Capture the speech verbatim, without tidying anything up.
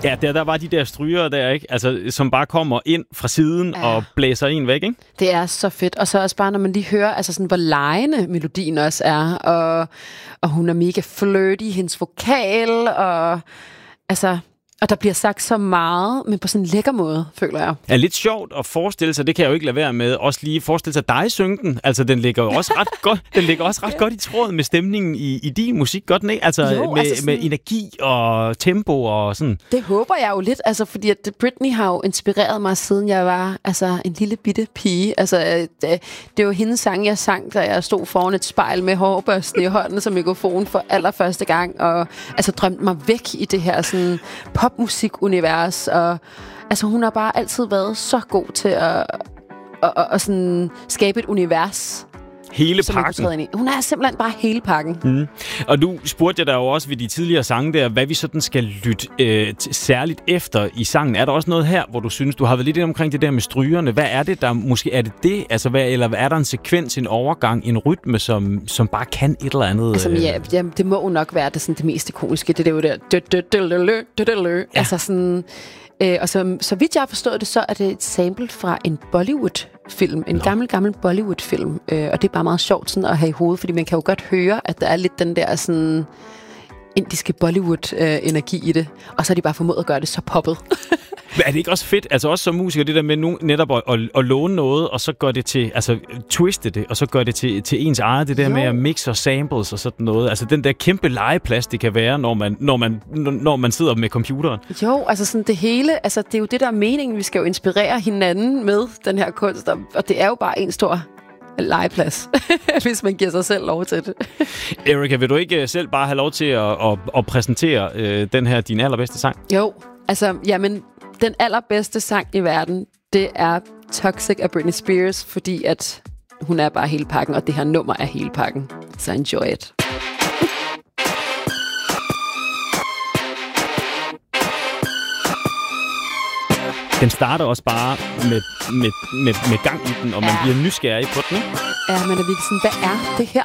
Ja, der, der var de der stryger der, ikke? Altså, som bare kommer ind fra siden ja. og blæser en væk, ikke? Det er så fedt. Og så også bare, når man lige hører, altså sådan, hvor legende melodien også er. Og, og hun er mega flirty, hendes vokal, og altså... Og der bliver sagt så meget, men på sådan en lækker måde, føler jeg. Ja, lidt sjovt at forestille sig, det kan jeg jo ikke lade være med, også lige forestille sig dig synge den. Altså, den ligger jo også ret godt, den ligger også ret godt i tråd med stemningen i, i din musik, godt den ikke? Altså, jo, med, altså sådan, med energi og tempo og sådan. Det håber jeg jo lidt, altså, fordi at Britney har jo inspireret mig, siden jeg var altså, en lille bitte pige. Altså, det, det er jo hendes sang, jeg sang, da jeg stod foran et spejl med hårbørsten i hånden som mikrofon for allerførste gang, og altså, drømte mig væk i det her sådan, popmusikunivers, og altså, hun har bare altid været så god til at, at, at, at sådan, skabe et univers. Hele pakken. Hun er simpelthen bare hele pakken. Mm. Og nu spurgte jeg dig jo også ved de tidligere sange der, hvad vi sådan skal lytte øh, t- særligt efter i sangen. Er der også noget her, hvor du synes, du har været lidt omkring det der med strygerne? Hvad er det, der måske er det det? Altså, hvad, eller er der en sekvens, en overgang, en rytme, som, som bare kan et eller andet? Altså, ja, ja, det må jo nok være det, sådan, det mest ikoniske. Det er jo der... Altså sådan... Øh, og så, så vidt jeg har forstået det, så er det et sample fra en Bollywood-film. En Nå. gammel, gammel Bollywood-film. Øh, og det er bare meget sjovt sådan at have i hovedet, fordi man kan jo godt høre, at der er lidt den der sådan indiske Bollywood-energi i det. Og så har de bare formået at gøre det så poppet. Men er det ikke også fedt, altså også som musiker, det der med nu, netop at, at, at låne noget, og så gør det til, altså twiste det, og så gør det til, til ens eget, det der jo. med at mixe og samples og sådan noget. Altså den der kæmpe legeplads, det kan være, når man, når man, når man sidder med computeren. Jo, altså sådan det hele, altså det er jo det, der er meningen. Vi skal jo inspirere hinanden med den her kunst, og det er jo bare en stor legeplads, hvis man giver sig selv lov til det. Erika, vil du ikke selv bare have lov til at, at, at præsentere øh, den her, din allerbedste sang? Jo, altså, jamen, den allerbedste sang i verden, det er Toxic af Britney Spears, fordi at hun er bare hele pakken, og det her nummer er hele pakken. Så enjoy it. Den starter også bare med, med, med, med gang i den, og man bliver nysgerrig på den, ikke? Ja, men er virkelig sådan, hvad er det her?